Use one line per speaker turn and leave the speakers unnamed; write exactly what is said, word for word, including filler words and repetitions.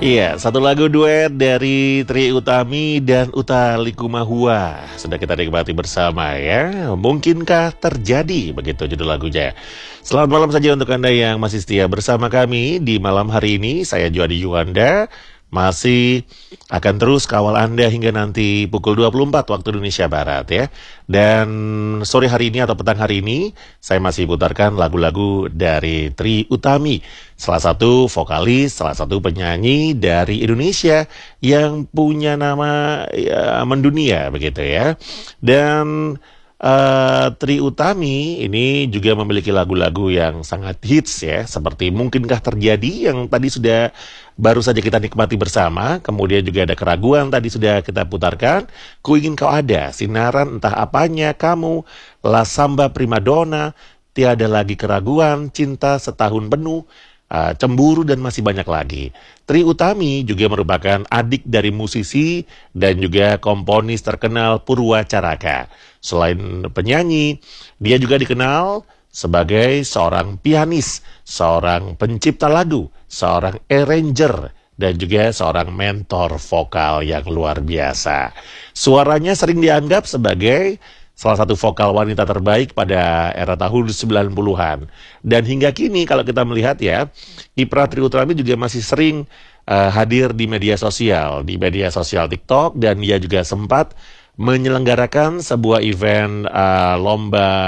Iya, satu lagu duet dari Trie Utami dan Utha Likumahua sudah kita nikmati bersama ya. Mungkinkah terjadi, begitu judul lagunya. Selamat malam saja untuk Anda yang masih setia bersama kami di malam hari ini. Saya Juhadi Juanda masih akan terus kawal Anda hingga nanti pukul dua puluh empat waktu Indonesia Barat ya. Dan sore hari ini atau petang hari ini saya masih putarkan lagu-lagu dari Trie Utami, salah satu vokalis, salah satu penyanyi dari Indonesia yang punya nama ya, mendunia begitu ya. Dan uh, Trie Utami ini juga memiliki lagu-lagu yang sangat hits ya, seperti Mungkinkah Terjadi yang tadi sudah baru saja kita nikmati bersama. Kemudian juga ada Keraguan tadi sudah kita putarkan. Ku Ingin Kau Ada, Sinaran Entah Apanya Kamu, La Samba Primadona, Tiada Lagi Keraguan, Cinta Setahun Penuh, uh, Cemburu, dan masih banyak lagi. Trie Utami juga merupakan adik dari musisi dan juga komponis terkenal Purwacaraka. Selain penyanyi, dia juga dikenal sebagai seorang pianis, seorang pencipta lagu, seorang arranger, dan juga seorang mentor vokal yang luar biasa. Suaranya sering dianggap sebagai salah satu vokal wanita terbaik pada era tahun sembilan puluhan. Dan hingga kini kalau kita melihat ya, kiprah Trie Utami juga masih sering uh, hadir di media sosial, di media sosial TikTok, dan dia juga sempat menyelenggarakan sebuah event uh, lomba